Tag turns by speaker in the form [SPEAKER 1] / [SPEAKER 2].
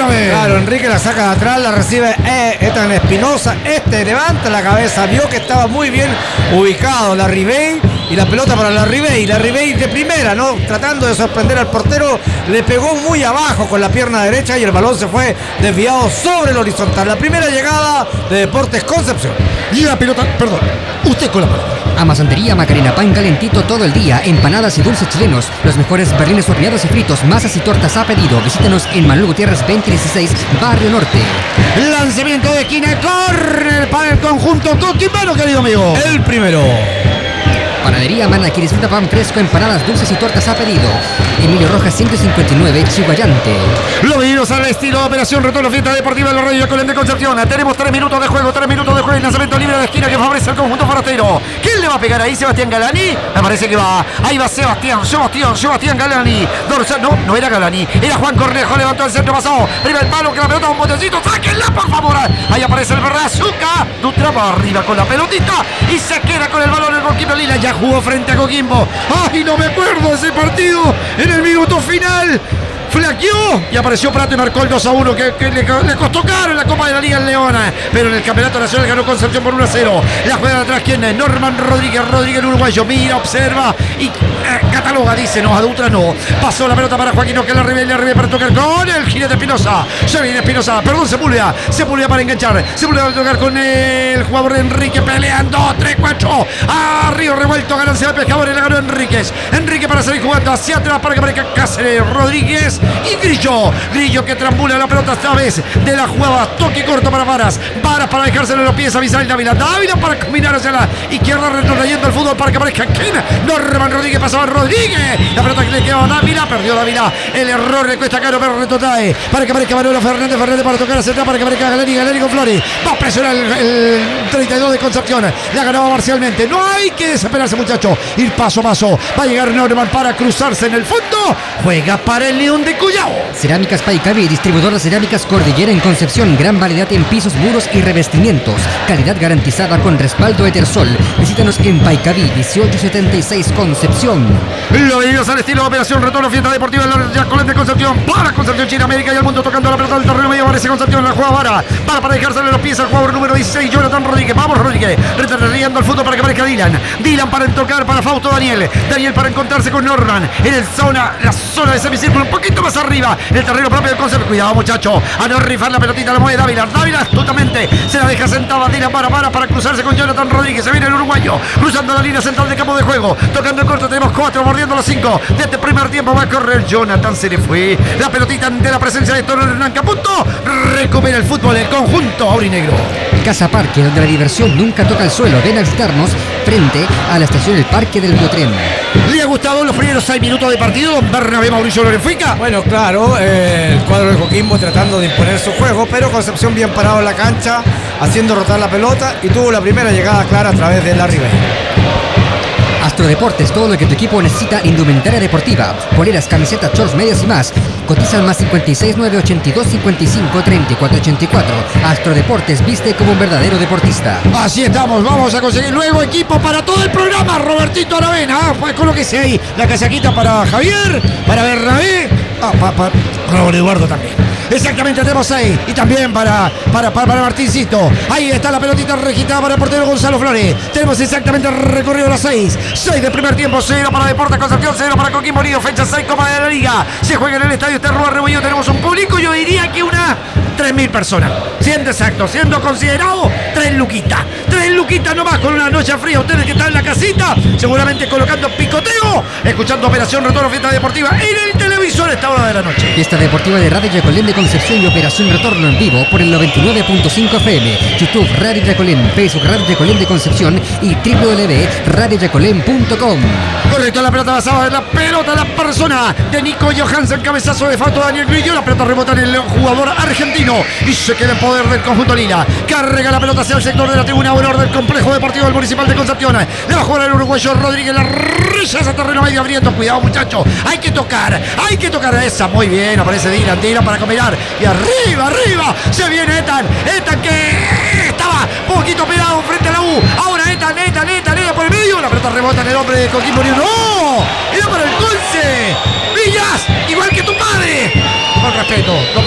[SPEAKER 1] vez.
[SPEAKER 2] Claro, Enrique la saca de atrás, la recibe Ethan Espinosa. Levanta la cabeza, vio que estaba muy bien ubicado la Ribey y la pelota para la Ribey. La Ribey de primera, ¿no? Tratando de sorprender al portero, le pegó muy abajo con la pierna derecha y el balón se fue desviado sobre el horizontal. La primera llegada de Deportes Concepción.
[SPEAKER 1] Y la pelota, perdón, usted con la palabra.
[SPEAKER 3] Amasantería Macarena, pan calentito todo el día, empanadas y dulces chilenos, los mejores berlines horneados y fritos, masas y tortas a pedido. Visítenos en Manuel Gutiérrez 2016, Barrio Norte.
[SPEAKER 1] Lanzamiento de esquina, córner para el conjunto coquimano, querido amigo.
[SPEAKER 2] El primero.
[SPEAKER 3] Panadería Mana, que disfruta pan fresco, empanadas, dulces y tortas a pedido. Emilio Rojas 159, Chihuayante.
[SPEAKER 1] Lo vivimos al estilo de Operación Retorno Fiesta Deportiva de los Reyes Colén de Concepción. Tenemos 3 minutos de juego, y lanzamiento libre de esquina que favorece al conjunto forastero. ¿Quién le va a pegar ahí? ¿Sebastián Galani? Me parece que va. Ahí va Sebastián Galani. Dorsal, no era Galani, era Juan Cornejo, levantó el centro, pasó. Primer palo, que la pelota, un botoncito, sáquenla por favor. Ahí aparece el Brazuca. Dutra va arriba con la pelotita y se queda con el balón el Coquimbo Lila. Ya jugó frente a Coquimbo. ¡Ay, no me acuerdo de ese partido! En el minuto final flaqueó y apareció Prato y marcó el 2-1 que le costó caro en la Copa de la Liga en Leona, pero en el Campeonato Nacional ganó Concepción por 1-0. La juega de atrás, ¿quién es? Norman Rodríguez el uruguayo, mira, observa y cataloga, dice, no, a Dutra no. Pasó la pelota para Joaquín, que la revela para tocar con el jinete Espinosa. Se viene Espinosa, perdón, Sepúlveda para enganchar, Sepúlveda para tocar con el jugador de Enrique, peleando, 3-4, arriba revuelto, ganancia de Pescadores, le ganó Enríquez. Enrique para salir jugando hacia atrás para que aparezca Cáceres, Rodríguez y Grillo que trambula la pelota esta vez de la jugada, toque corto para Varas para dejárselo en los pies a Misael Dávila para combinar hacia la izquierda, retrocediendo el fútbol para que aparezca ¿quién? Norman Rodríguez, pasaba Rodríguez, la pelota que le quedaba a Dávila, perdió Dávila, el error le cuesta caro, pero retrotrae para que aparezca Manuel Fernández para tocar hacia atrás, para que aparezca Galani con Flores, va a presionar el 32 de Concepción, la ganaba parcialmente, no hay que desesperarse, muchachos, ir paso a paso, va a llegar Norman para cruzarse en el fondo, juega para el León de Cuyao.
[SPEAKER 3] Cerámicas Paicavi, distribuidor de cerámicas Cordillera en Concepción, gran variedad en pisos, muros y revestimientos, calidad garantizada con respaldo Etersol. Visítanos en Paicavi 1876 Concepción.
[SPEAKER 1] Lo vivimos al estilo de Operación Retorno Fiesta Deportiva de los Colén de Concepción, para Concepción, China, América y el mundo, tocando la pelota del terreno medio, aparece Concepción, la juega para dejárselo en los pies al jugador número 16, Jonathan Rodríguez. Vamos Rodríguez, retrasando el fútbol para que aparezca Dylan para tocar para Fausto Daniel para encontrarse con Norman en la zona de semicírculo, un poquito más arriba, el terreno propio del Concepción. Cuidado, muchacho, a no rifar la pelotita, la mueve Dávila astutamente se la deja sentada Dylan para cruzarse con Jonathan Rodríguez. Se viene el uruguayo cruzando la línea central de campo de juego, tocando el corto, tenemos 4 mordiendo los 5 de este primer tiempo. Va a correr Jonathan, se le fue la pelotita ante la presencia de Toro Hernán, que a punto recupera el fútbol el conjunto aurinegro.
[SPEAKER 3] Casa Parque, donde la diversión nunca toca el suelo. Ven a visitarnos frente a la estación del Parque del Biotren.
[SPEAKER 1] ¿Le ha gustado los primeros 6 minutos de partido, don Bernabé Mauricio Lorenfica?
[SPEAKER 2] Bueno, claro, el cuadro de Coquimbo tratando de imponer su juego, pero Concepción bien parado en la cancha, haciendo rotar la pelota y tuvo la primera llegada clara a través de la Ribey.
[SPEAKER 3] Astrodeportes, todo lo que tu equipo necesita, indumentaria deportiva, poleras, camisetas, shorts, medias y más. Cotiza al más 56 982 55 34 84. Astrodeportes, viste como un verdadero deportista.
[SPEAKER 1] Así estamos, vamos a conseguir luego equipo para todo el programa. Robertito Aravena, pues colóquese ahí la casaquita para Javier, para Bernabé, para Eduardo también. Exactamente, tenemos 6 y también para Martincito. Ahí está la pelotita registrada para el portero Gonzalo Flores. Tenemos exactamente recorrido las 6 del primer tiempo, 0 para Deportes Concepción, 0 para Coquimbo Unido, fecha 6, Copa de la Liga. Se juega en el estadio Terrua Rebollo. Tenemos un público, yo diría que unas 3.000 personas, siendo exacto, siendo considerado 3 luquitas nomás, con una noche fría. Ustedes que están en la casita, seguramente colocando picoteo, escuchando Operación Retorno Fiesta Deportiva en el televisor a esta hora de la noche.
[SPEAKER 3] Fiesta Deportiva de Radio Yacolén de Concepción y Operación Retorno en vivo por el 99.5 FM, YouTube Radio Yacolén, Facebook Radio Yacolén de Concepción y www.radioyacolén.com.
[SPEAKER 1] Correcto, la pelota basada en la pelota, la persona de Nico Johansen, cabezazo de Fausto Daniel Grillo, la pelota rebota en el jugador argentino y se queda en poder del conjunto Lila. Carga la pelota hacia el sector de la tribuna honor del complejo deportivo del Municipal de Concepción. Le va a jugar el uruguayo Rodríguez, la rechaza terreno medio abriendo. Cuidado, muchachos, hay que tocar a esa. Muy bien, aparece Dylan para combinar y arriba, se viene Ethan que estaba poquito pegado frente a la U. Ahora Ethan por el medio, la pelota rebota en el hombre de Coquimbo Unido. ¡No! ¡Era para el Conce! ¡Villas! ¡Igual que tu padre! Con respeto.